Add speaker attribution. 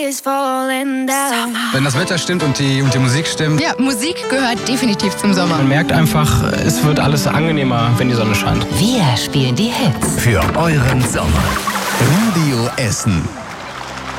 Speaker 1: is falling down.
Speaker 2: Wenn das Wetter stimmt und die Musik stimmt.
Speaker 3: Ja, Musik gehört definitiv zum Sommer.
Speaker 4: Man merkt einfach, es wird alles angenehmer, wenn die Sonne scheint.
Speaker 5: Wir spielen die Hits.
Speaker 6: Für euren Sommer. Radio Essen.